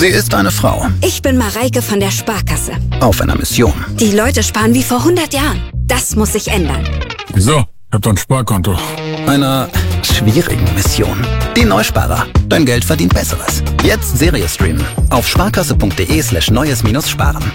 Sie ist eine Frau. Ich bin Mareike von der Sparkasse. Auf einer Mission. Die Leute sparen wie vor 100 Jahren. Das muss sich ändern. Wieso? Ich hab doch ein Sparkonto. Einer schwierigen Mission. Die Neusparer. Dein Geld verdient Besseres. Jetzt Serie streamen. Auf sparkasse.de/neues-sparen.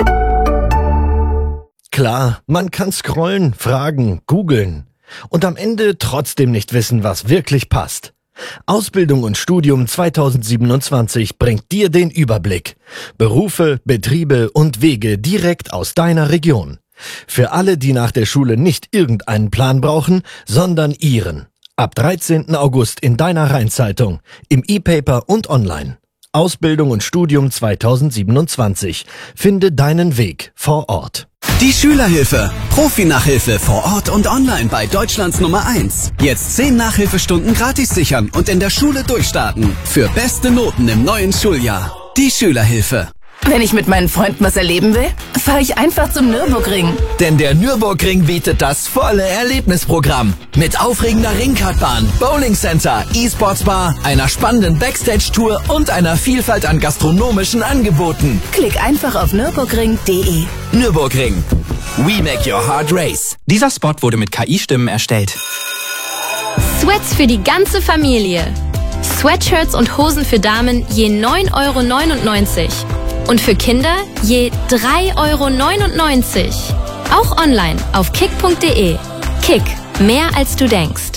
Klar, man kann scrollen, fragen, googeln und am Ende trotzdem nicht wissen, was wirklich passt. Ausbildung und Studium 2027 bringt dir den Überblick. Berufe, Betriebe und Wege direkt aus deiner Region. Für alle, die nach der Schule nicht irgendeinen Plan brauchen, sondern ihren. Ab 13. August in deiner Rheinzeitung, im E-Paper und online. Ausbildung und Studium 2027. Finde deinen Weg vor Ort. Die Schülerhilfe. Profi-Nachhilfe vor Ort und online bei Deutschlands Nummer 1. Jetzt 10 Nachhilfestunden gratis sichern und in der Schule durchstarten. Für beste Noten im neuen Schuljahr. Die Schülerhilfe. Wenn ich mit meinen Freunden was erleben will, fahre ich einfach zum Nürburgring. Denn der Nürburgring bietet das volle Erlebnisprogramm. Mit aufregender Ringkartbahn, Bowlingcenter, E-Sports-Bar, einer spannenden Backstage-Tour und einer Vielfalt an gastronomischen Angeboten. Klick einfach auf nürburgring.de. Nürburgring. We make your heart race. Dieser Spot wurde mit KI-Stimmen erstellt. Sweats für die ganze Familie. Sweatshirts und Hosen für Damen je 9,99 € und für Kinder je 3,99 €. Auch online auf kick.de. Kick, mehr als du denkst.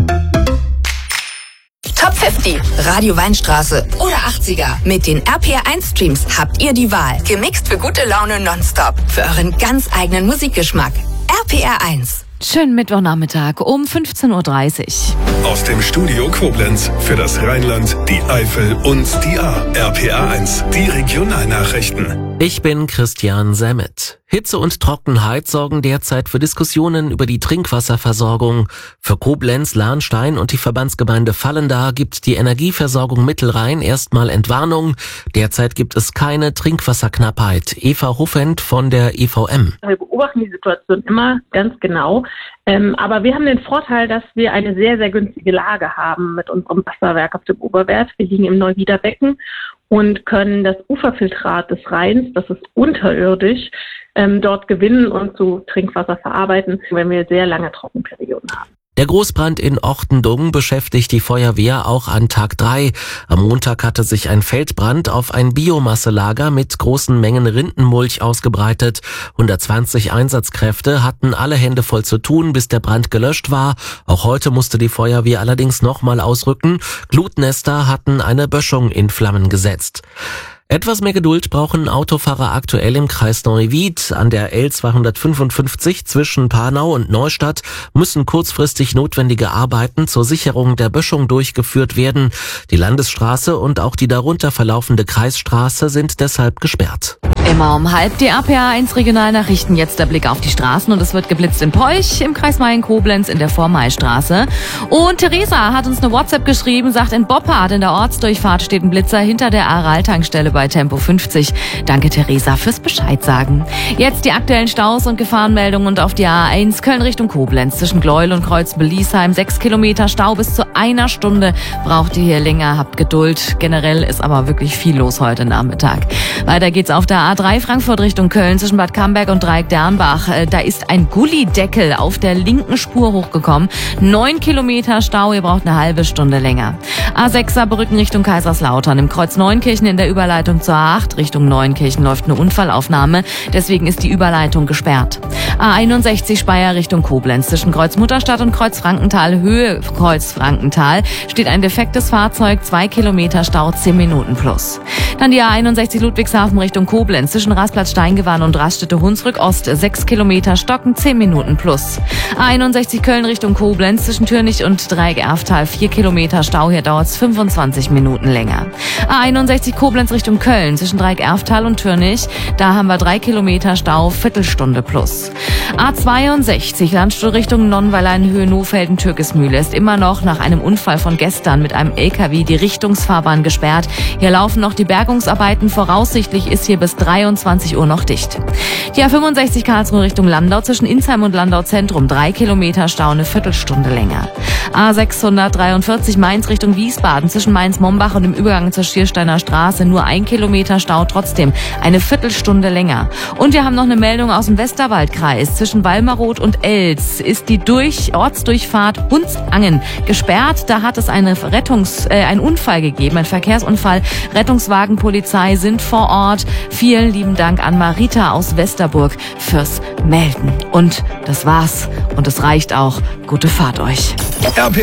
Top 50, Radio Weinstraße oder 80er. Mit den RPR1-Streams habt ihr die Wahl. Gemixt für gute Laune nonstop. Für euren ganz eigenen Musikgeschmack. RPR1. Schönen Mittwochnachmittag um 15:30 Uhr. Aus dem Studio Koblenz für das Rheinland, die Eifel und die Ahr. RPR1, die Regionalnachrichten. Ich bin Christian Semmet. Hitze und Trockenheit sorgen derzeit für Diskussionen über die Trinkwasserversorgung. Für Koblenz, Lahnstein und die Verbandsgemeinde Vallendar gibt die Energieversorgung Mittelrhein erstmal Entwarnung. Derzeit gibt es keine Trinkwasserknappheit. Eva Huffend von der EVM. Wir beobachten die Situation immer ganz genau. Aber wir haben den Vorteil, dass wir eine sehr, sehr günstige Lage haben mit unserem Wasserwerk auf dem Oberwert. Wir liegen im Neuwiederbecken und können das Uferfiltrat des Rheins, das ist unterirdisch, dort gewinnen und zu Trinkwasser verarbeiten, wenn wir sehr lange Trockenperioden haben. Der Großbrand in Ortendung beschäftigt die Feuerwehr auch an Tag 3. Am Montag hatte sich ein Feldbrand auf ein Biomasselager mit großen Mengen Rindenmulch ausgebreitet. 120 Einsatzkräfte hatten alle Hände voll zu tun, bis der Brand gelöscht war. Auch heute musste die Feuerwehr allerdings nochmal ausrücken. Glutnester hatten eine Böschung in Flammen gesetzt. Etwas mehr Geduld brauchen Autofahrer aktuell im Kreis Neuwied. An der L255 zwischen Panau und Neustadt müssen kurzfristig notwendige Arbeiten zur Sicherung der Böschung durchgeführt werden. Die Landesstraße und auch die darunter verlaufende Kreisstraße sind deshalb gesperrt. Immer um 12:30 die RPR1 Regionalnachrichten. Jetzt der Blick auf die Straßen und es wird geblitzt in Polch, im Kreis Mayen-Koblenz, in der Vormaystraße. Und Theresa hat uns eine WhatsApp geschrieben, sagt, in Boppard in der Ortsdurchfahrt steht ein Blitzer hinter der Aral-Tankstelle bei Tempo 50. Danke Theresa fürs Bescheid sagen. Jetzt die aktuellen Staus und Gefahrenmeldungen und auf die A1 Köln Richtung Koblenz zwischen Gleuel und Kreuzbeliesheim 6 Kilometer Stau bis zu 1 Stunde. Braucht ihr hier länger, habt Geduld. Generell ist aber wirklich viel los heute Nachmittag. Weiter geht's auf der A3 Frankfurt Richtung Köln zwischen Bad Camberg und Dreieck-Dernbach. Da ist ein Gullideckel auf der linken Spur hochgekommen. 9 Kilometer Stau, ihr braucht eine halbe Stunde länger. A6 Saarbrücken Richtung Kaiserslautern. Im Kreuz Neunkirchen in der Überleitung zur A8 Richtung Neunkirchen läuft eine Unfallaufnahme. Deswegen ist die Überleitung gesperrt. A61 Speyer Richtung Koblenz. Zwischen Kreuz Mutterstadt und Kreuz Frankenthal, Höhe Kreuz Frankenthal, steht ein defektes Fahrzeug. 2 Kilometer Stau, 10 Minuten plus. Dann die A61 Ludwigshafen Richtung Koblenz. Zwischen Rasplatz Steingewan und Raststätte Hunsrück Ost. 6 Kilometer Stocken, 10 Minuten plus. A61 Köln Richtung Koblenz. Zwischen Türnich und Dreieck-Erftal 4 Kilometer Stau. Hier dauert es 25 Minuten länger. A61 Koblenz Richtung Köln zwischen Dreieck-Erftal und Türnich. Da haben wir 3 Kilometer Stau, Viertelstunde plus. A62 Landstuhl Richtung Nonnweiler Höhe Nohfelden Türkismühle ist immer noch nach einem Unfall von gestern mit einem LKW die Richtungsfahrbahn gesperrt. Hier laufen noch die Bergungsarbeiten. Voraussichtlich ist hier bis 23 Uhr noch dicht. Die A65 Karlsruhe Richtung Landau zwischen Insheim und Landau Zentrum 3 Kilometer Stau, eine Viertelstunde länger. A643 Mainz Richtung Wiesbaden zwischen Mainz-Mombach und dem Übergang zur Schiersteiner Straße nur 1 1 Kilometer Stau trotzdem eine Viertelstunde länger. Und wir haben noch eine Meldung aus dem Westerwaldkreis. Zwischen Walmeroth und Elz ist die Ortsdurchfahrt Hunstangen gesperrt. Da hat es einen Unfall gegeben, ein Verkehrsunfall. Rettungswagen, Polizei sind vor Ort. Vielen lieben Dank an Marita aus Westerburg fürs Melden. Und das war's. Und es reicht auch. Gute Fahrt euch.